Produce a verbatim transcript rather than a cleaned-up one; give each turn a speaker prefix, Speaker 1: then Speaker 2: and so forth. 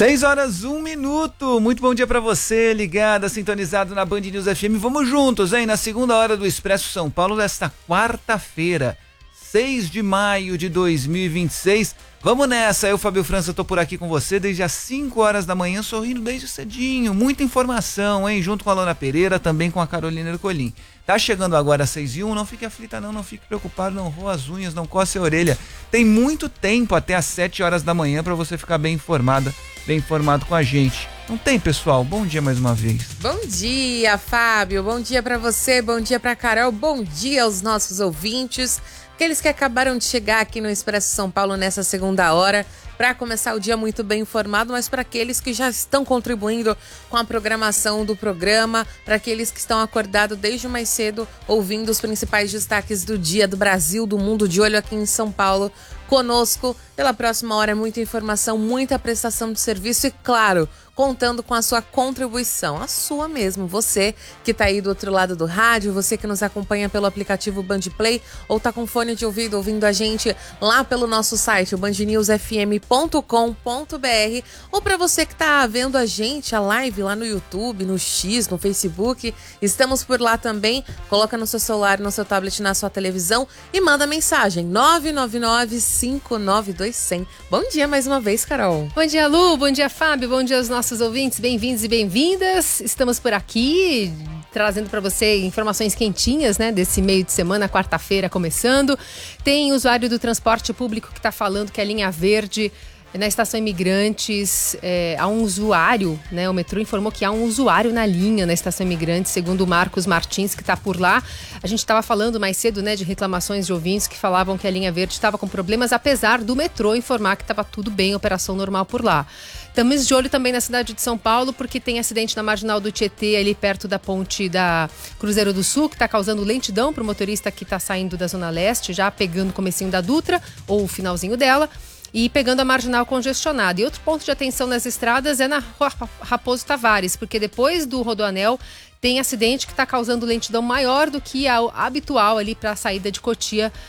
Speaker 1: seis horas, um minuto. Muito bom dia pra você, ligada, sintonizado na Band News F M. Vamos juntos, hein? Na segunda hora do Expresso São Paulo desta quarta-feira, seis de maio de dois mil e vinte e seis. Vamos nessa, eu, Fábio França, tô por aqui com você desde as cinco horas da manhã, sorrindo desde cedinho. Muita informação, hein? Junto com a Lona Pereira, também com a Carolina Ercolim. Tá chegando agora às seis e um, não fique aflita não, não fique preocupado, não roa as unhas, não coce a orelha. Tem muito tempo até às sete horas da manhã pra você ficar bem informada, bem informado com a gente. Não tem, pessoal? Bom dia mais uma vez.
Speaker 2: Bom dia, Fábio. Bom dia pra você, bom dia pra Carol, bom dia aos nossos ouvintes. Aqueles que acabaram de chegar aqui no Expresso São Paulo nessa segunda hora, para começar o dia muito bem informado, mas para aqueles que já estão contribuindo com a programação do programa, para aqueles que estão acordados desde mais cedo, ouvindo os principais destaques do dia, do Brasil, do mundo, de olho aqui em São Paulo, conosco. Pela próxima hora, muita informação, muita prestação de serviço e, claro, contando com a sua contribuição, a sua mesmo, você que está aí do outro lado do rádio, você que nos acompanha pelo aplicativo Band Play ou está com fone de ouvido ouvindo a gente lá pelo nosso site, o band news f m ponto com ponto b r, ou para você que está vendo a gente, a live lá no YouTube, no X, no Facebook, estamos por lá também. Coloca no seu celular, no seu tablet, na sua televisão e manda mensagem nove nove nove, cinco nove dois, zero zero. Bom dia mais uma vez, Carol.
Speaker 3: Bom dia, Lu, bom dia, Fábio, bom dia aos nossos ouvintes, bem-vindos e bem-vindas. Estamos por aqui trazendo para você informações quentinhas, né, desse meio de semana, quarta-feira começando. Tem usuário do transporte público que está falando que a linha verde na estação Imigrantes, é, há um usuário, né? O metrô informou que há um usuário na linha na estação Imigrantes, segundo o Marcos Martins, que está por lá. A gente estava falando mais cedo, né, de reclamações de ouvintes que falavam que a linha verde estava com problemas, apesar do metrô informar que estava tudo bem, operação normal por lá. Estamos de olho também na cidade de São Paulo, porque tem acidente na Marginal do Tietê, ali perto da ponte da Cruzeiro do Sul, que está causando lentidão para o motorista que está saindo da Zona Leste, já pegando o comecinho da Dutra, ou o finalzinho dela, e pegando a marginal congestionada. E outro ponto de atenção nas estradas é na Rua Raposo Tavares, porque depois do Rodoanel tem acidente que está causando lentidão maior do que a habitual ali para a saída de Cotia